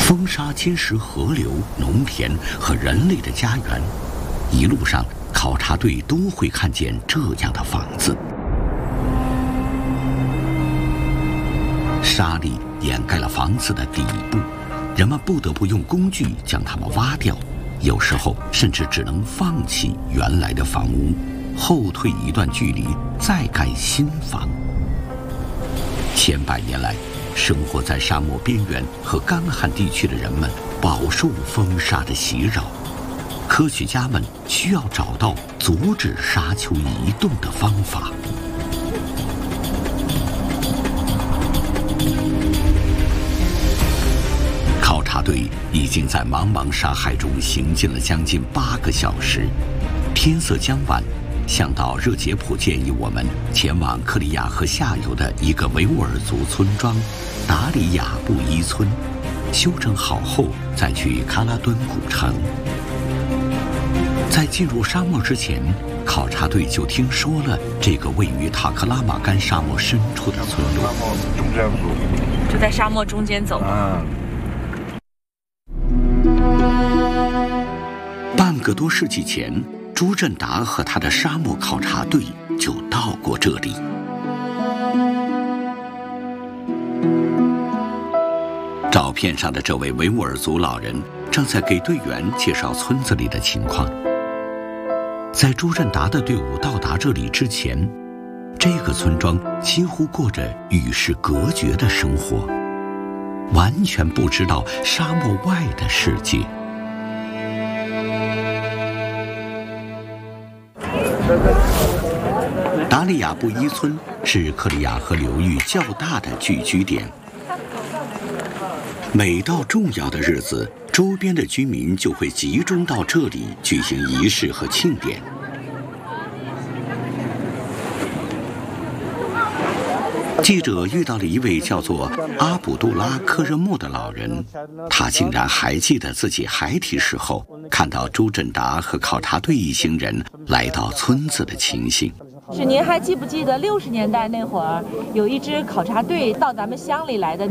风沙侵蚀河流、农田和人类的家园，一路上考察队都会看见这样的房子。沙砾掩盖了房子的底部，人们不得不用工具将它们挖掉，有时候甚至只能放弃原来的房屋，后退一段距离再盖新房。千百年来，生活在沙漠边缘和干旱地区的人们饱受风沙的袭扰，科学家们需要找到阻止沙丘移动的方法。考察队已经在茫茫沙海中行进了将近8个小时，天色将晚，向导热杰普建议我们前往克里亚河下游的一个维吾尔族村庄达里亚布伊村，休整好后再去喀拉敦古城。在进入沙漠之前，考察队就听说了这个位于塔克拉玛干沙漠深处的村落。 就在沙漠中间走。 半个多世纪前，朱振达和他的沙漠考察队就到过这里。照片上的这位维吾尔族老人正在给队员介绍村子里的情况。在朱振达的队伍到达这里之前，这个村庄几乎过着与世隔绝的生活，完全不知道沙漠外的世界。达里亚布伊村是克里亚河流域较大的聚居点。每到重要的日子，周边的居民就会集中到这里举行仪式和庆典。记者遇到了一位叫做阿卜杜拉·科热木的老人，他竟然还记得自己孩提时候看到朱振达和考察队一行人来到村子的情形。 是您还记不记得60年代那会儿有一支考察队到咱们乡里来的？